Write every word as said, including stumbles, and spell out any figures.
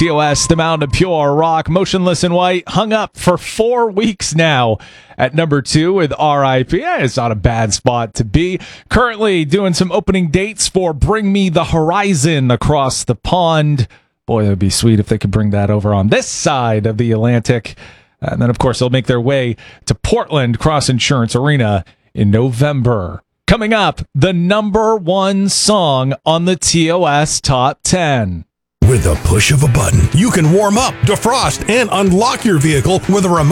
T O S, the Mountain of Pure Rock, Motionless in White, hung up for four weeks now at number two with R I P. Yeah, it's not a bad spot to be. Currently doing some opening dates for Bring Me the Horizon across the pond. Boy, it would be sweet if they could bring that over on this side of the Atlantic. And then, of course, they'll make their way to Portland Cross Insurance Arena in November. Coming up, the number one song on the T O S Top ten. With the push of a button, you can warm up, defrost, and unlock your vehicle with a remote